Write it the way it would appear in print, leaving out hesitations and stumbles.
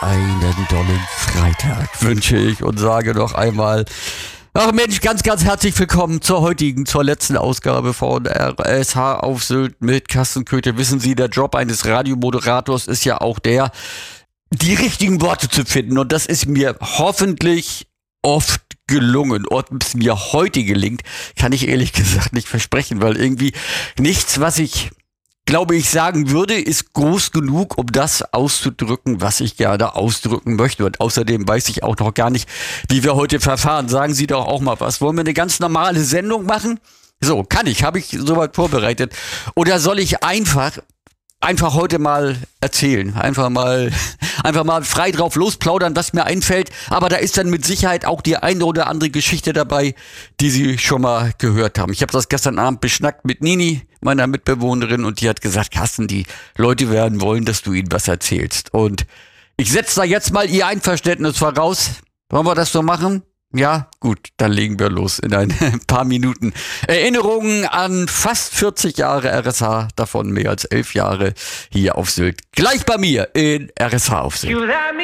einen tollen Freitag wünsche ich und sage noch einmal, ach Mensch, ganz, ganz herzlich willkommen zur letzten Ausgabe von RSH auf Sylt mit Carsten Köthe. Wissen Sie, der Job eines Radiomoderators ist ja auch der, die richtigen Worte zu finden. Und das ist mir hoffentlich oft gelungen. Ob es mir heute gelingt, kann ich ehrlich gesagt nicht versprechen, weil irgendwie nichts, was ich glaube ich sagen würde, ist groß genug, um das auszudrücken, was ich gerne ausdrücken möchte. Und außerdem weiß ich auch noch gar nicht, wie wir heute verfahren. Sagen Sie doch auch mal was. Wollen wir eine ganz normale Sendung machen? So, habe ich soweit vorbereitet. Oder soll ich einfach heute mal erzählen, einfach mal frei drauf losplaudern, was mir einfällt. Aber da ist dann mit Sicherheit auch die eine oder andere Geschichte dabei, die Sie schon mal gehört haben. Ich habe das gestern Abend beschnackt mit Nini, meiner Mitbewohnerin, und die hat gesagt, Carsten, die Leute werden wollen, dass du ihnen was erzählst. Und ich setze da jetzt mal ihr Einverständnis voraus. Wollen wir das so machen? Ja, gut, dann legen wir los in ein paar Minuten. Erinnerungen an fast 40 Jahre RSH, davon mehr als 11 Jahre hier auf Sylt. Gleich bei mir in RSH auf Sylt.